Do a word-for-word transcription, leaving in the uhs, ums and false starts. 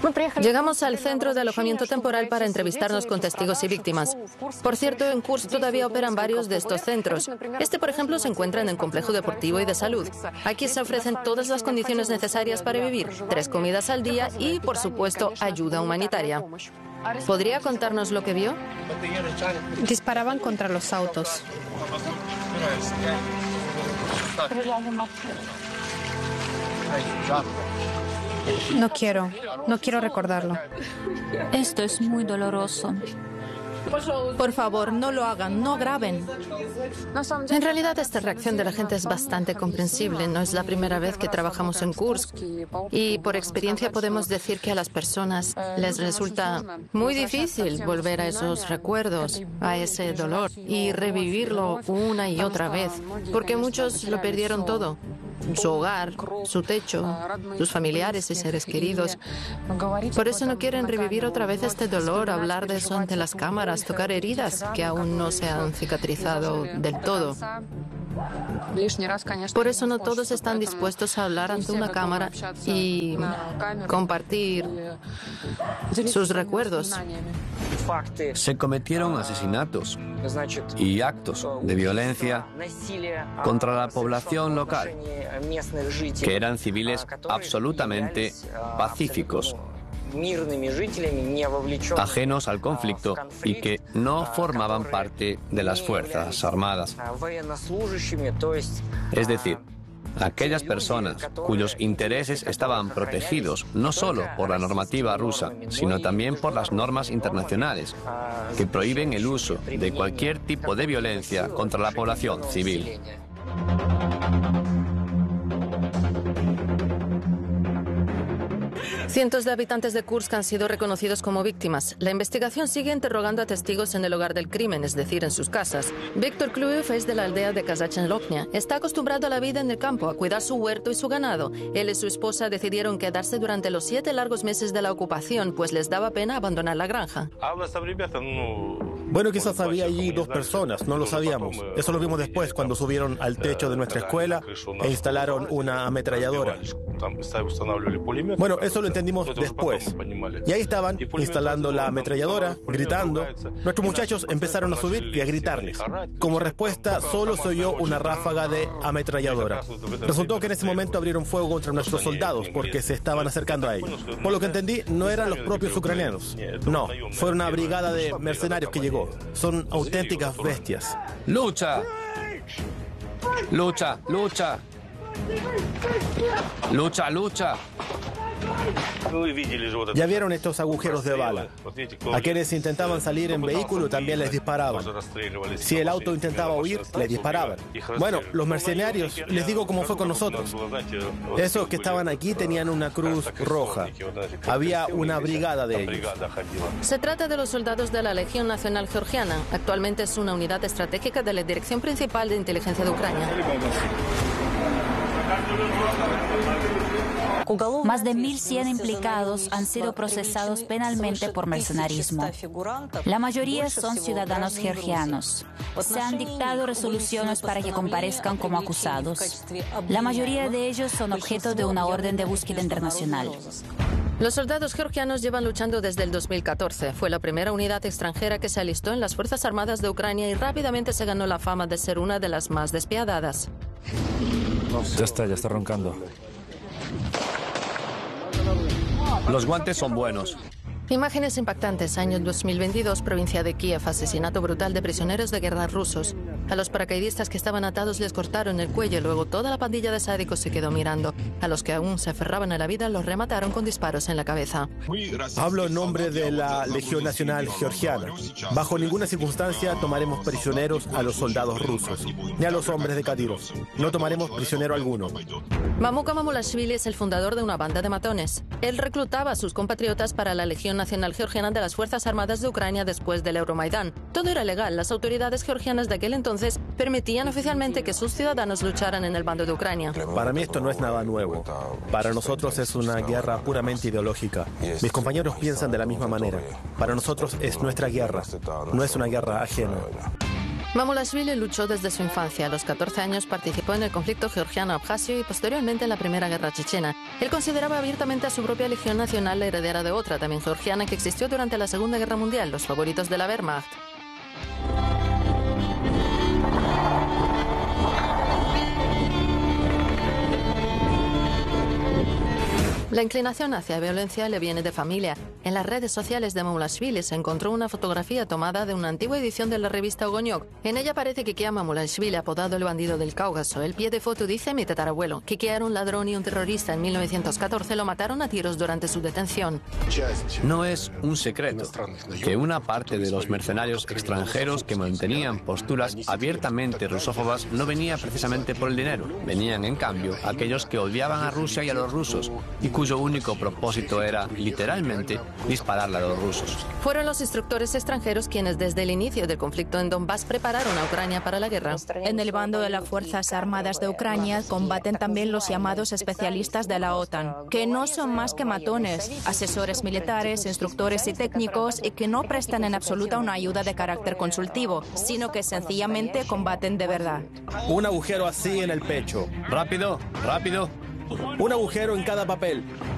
Llegamos al centro de alojamiento temporal para entrevistarnos con testigos y víctimas. Por cierto, en Kursk todavía operan varios de estos centros. Este, por ejemplo, se encuentra en el complejo deportivo y de salud. Aquí se ofrecen todas las condiciones necesarias para vivir, tres comidas al día y, por supuesto, ayuda humanitaria. ¿Podría contarnos lo que vio? Disparaban contra los autos. No quiero, no quiero recordarlo. Esto es muy doloroso. Por favor, no lo hagan, no graben. En realidad, esta reacción de la gente es bastante comprensible. No es la primera vez que trabajamos en Kursk. Y por experiencia podemos decir que a las personas les resulta muy difícil volver a esos recuerdos, a ese dolor y revivirlo una y otra vez. Porque muchos lo perdieron todo. Su hogar, su techo, sus familiares y seres queridos. Por eso no quieren revivir otra vez este dolor, hablar de eso ante las cámaras, tocar heridas que aún no se han cicatrizado del todo. Por eso no todos están dispuestos a hablar ante una cámara y compartir sus recuerdos. Se cometieron asesinatos y actos de violencia contra la población local, que eran civiles absolutamente pacíficos, ajenos al conflicto y que no formaban parte de las Fuerzas Armadas. Es decir, aquellas personas cuyos intereses estaban protegidos no solo por la normativa rusa, sino también por las normas internacionales, que prohíben el uso de cualquier tipo de violencia contra la población civil. Cientos de habitantes de Kursk han sido reconocidos como víctimas. La investigación sigue interrogando a testigos en el lugar del crimen, es decir, en sus casas. Víctor Kluyev es de la aldea de Kazachynloknia. Está acostumbrado a la vida en el campo, a cuidar su huerto y su ganado. Él y su esposa decidieron quedarse durante los siete largos meses de la ocupación, pues les daba pena abandonar la granja. Bueno, quizás había allí dos personas, no lo sabíamos. Eso lo vimos después, cuando subieron al techo de nuestra escuela e instalaron una ametralladora. Bueno, eso lo entendimos después. Y ahí estaban, instalando la ametralladora, gritando. Nuestros muchachos empezaron a subir y a gritarles. Como respuesta, solo se oyó una ráfaga de ametralladora. Resultó que en ese momento abrieron fuego contra nuestros soldados porque se estaban acercando a ellos. Por lo que entendí, no eran los propios ucranianos. No, fue una brigada de mercenarios que llegó. Son auténticas bestias. ¡Lucha! ¡Lucha! ¡Lucha! ¡Lucha! ¡Lucha! Ya vieron estos agujeros de bala. A quienes intentaban salir en vehículo también les disparaban. Si el auto intentaba huir, les disparaban. Bueno, los mercenarios, les digo cómo fue con nosotros. Esos que estaban aquí tenían una cruz roja. Había una brigada de ellos. Se trata de los soldados de la Legión Nacional Georgiana. Actualmente es una unidad estratégica de la Dirección Principal de Inteligencia de Ucrania. Más de mil cien implicados han sido procesados penalmente por mercenarismo. La mayoría son ciudadanos georgianos. Se han dictado resoluciones para que comparezcan como acusados. La mayoría de ellos son objeto de una orden de búsqueda internacional. Los soldados georgianos llevan luchando desde el dos mil catorce. Fue la primera unidad extranjera que se alistó en las Fuerzas Armadas de Ucrania y rápidamente se ganó la fama de ser una de las más despiadadas. Ya está, ya está roncando. Los guantes son buenos. Imágenes impactantes. Año dos mil veintidós, provincia de Kiev. Asesinato brutal de prisioneros de guerra rusos. A los paracaidistas que estaban atados les cortaron el cuello. Luego toda la pandilla de sádicos se quedó mirando. A los que aún se aferraban a la vida los remataron con disparos en la cabeza. Hablo en nombre de la Legión Nacional Georgiana. Bajo ninguna circunstancia tomaremos prisioneros a los soldados rusos, ni a los hombres de Kadyrov. No tomaremos prisionero alguno. Mamuka Mamulashvili es el fundador de una banda de matones. Él reclutaba a sus compatriotas para la Legión Nacional Georgiana de las Fuerzas Armadas de Ucrania después del Euromaidán. Todo era legal. Las autoridades georgianas de aquel entonces permitían oficialmente que sus ciudadanos lucharan en el bando de Ucrania. Para mí esto no es nada nuevo. Para nosotros es una guerra puramente ideológica. Mis compañeros piensan de la misma manera. Para nosotros es nuestra guerra. No es una guerra ajena. Mamulashvili luchó desde su infancia. A los catorce años participó en el conflicto georgiano-abjasio y posteriormente en la Primera Guerra Chechena. Él consideraba abiertamente a su propia Legión Nacional la heredera de otra, también georgiana, que existió durante la Segunda Guerra Mundial, los favoritos de la Wehrmacht. La inclinación hacia violencia le viene de familia. En las redes sociales de Mamulashvili se encontró una fotografía tomada de una antigua edición de la revista Ogoniok. En ella aparece Kiki Mamulashvili, apodado el bandido del Cáucaso. El pie de foto dice: mi tatarabuelo. Kiki era un ladrón y un terrorista. En mil novecientos catorce lo mataron a tiros durante su detención. No es un secreto que una parte de los mercenarios extranjeros que mantenían posturas abiertamente rusófobas no venía precisamente por el dinero. Venían, en cambio, aquellos que odiaban a Rusia y a los rusos y cuyo único propósito era, literalmente, dispararle a los rusos. Fueron los instructores extranjeros quienes desde el inicio del conflicto en Donbass prepararon a Ucrania para la guerra. En el bando de las Fuerzas Armadas de Ucrania combaten también los llamados especialistas de la OTAN, que no son más que matones, asesores militares, instructores y técnicos, y que no prestan en absoluta una ayuda de carácter consultivo, sino que sencillamente combaten de verdad. Un agujero así en el pecho. Rápido, rápido. Un agujero en cada papel.